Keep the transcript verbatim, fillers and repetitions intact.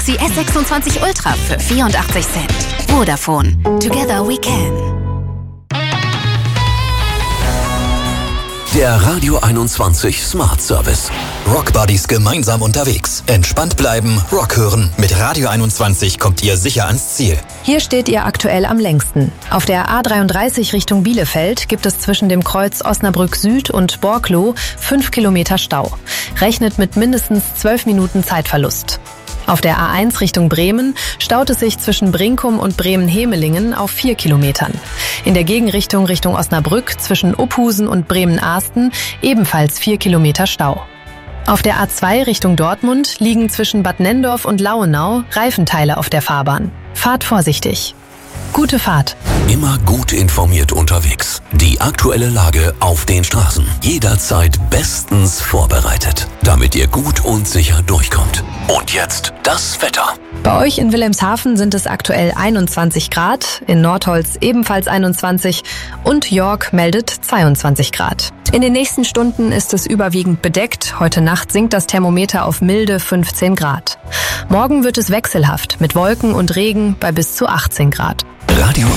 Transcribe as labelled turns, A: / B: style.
A: Galaxy S sechsundzwanzig Ultra für vierundachtzig Cent. Vodafone. Together we can.
B: Der Radio einundzwanzig Smart Service. Rockbuddies gemeinsam unterwegs. Entspannt bleiben, Rock hören. Mit Radio einundzwanzig kommt ihr sicher ans Ziel.
C: Hier steht ihr aktuell am längsten. Auf der A dreiunddreißig Richtung Bielefeld gibt es zwischen dem Kreuz Osnabrück Süd und Borkloh fünf Kilometer Stau. Rechnet mit mindestens zwölf Minuten Zeitverlust. Auf der A eins Richtung Bremen staut es sich zwischen Brinkum und Bremen-Hemelingen auf vier Kilometern. In der Gegenrichtung Richtung Osnabrück zwischen Uphusen und Bremen-Ahsten ebenfalls vier Kilometer Stau. Auf der A zwei Richtung Dortmund liegen zwischen Bad Nenndorf und Lauenau Reifenteile auf der Fahrbahn. Fahrt vorsichtig. Gute Fahrt.
B: Immer gut informiert unterwegs. Die aktuelle Lage auf den Straßen. Jederzeit bestens vorbereitet, damit ihr gut und sicher durchkommt. Und jetzt das Wetter.
C: Bei euch in Wilhelmshaven sind es aktuell einundzwanzig Grad, in Nordholz ebenfalls einundzwanzig und York meldet zweiundzwanzig Grad. In den nächsten Stunden ist es überwiegend bedeckt. Heute Nacht sinkt das Thermometer auf milde fünfzehn Grad. Morgen wird es wechselhaft mit Wolken und Regen bei bis zu achtzehn Grad.
B: Radio